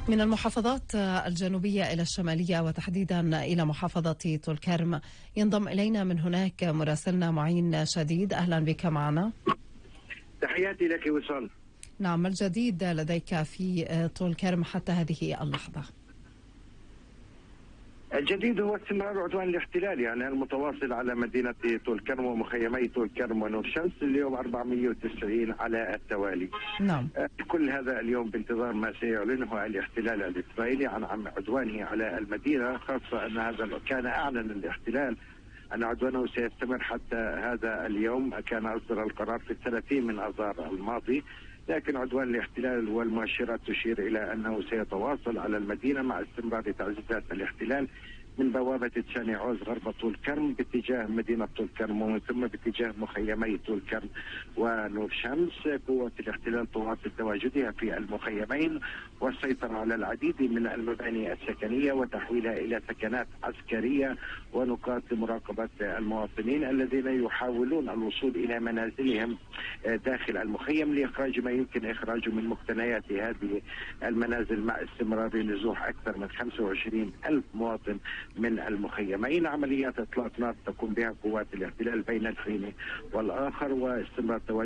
من المحافظات الجنوبية إلى الشمالية وتحديدا إلى محافظة طولكرم ينضم إلينا من هناك مراسلنا معين شديد. أهلا بك معنا. تحياتي لك وصال. نعم، ما الجديد لديك في طولكرم حتى هذه اللحظة؟ الجديد هو استمرار عدوان الاحتلال يعني المتواصل على مدينة طولكرم ومخيمي طولكرم ونور شمس اليوم 490 على التوالي. نعم. كل هذا اليوم بانتظار ما سيعلنه الاحتلال الإسرائيلي عن عدوانه على المدينة، خاصة أن هذا كان أعلن الاحتلال أن عدوانه سيستمر حتى هذا اليوم. كان أصدر القرار في 30 من آذار الماضي، لكن عدوان الاحتلال والمؤشرات تشير إلى أنه سيتواصل على المدينة مع استمرار تعزيزات الاحتلال من بوابة تشاني عوز غرب طولكرم باتجاه مدينة طولكرم ومن ثم باتجاه مخيمي طولكرم ونور شمس. قوة الاحتلال تواصل تواجدها في المخيمين والسيطرة على العديد من المباني السكنية وتحويلها إلى سكنات عسكرية ونقاط لمراقبة المواطنين الذين يحاولون الوصول إلى منازلهم داخل المخيم لإخراج ما يمكن إخراجه من مقتنيات هذه المنازل مع استمرار نزوح أكثر من 25 ألف مواطن من المخيمين. عمليات إطلاق نار تقوم بها قوات الاحتلال بين الحين والآخر واستمرار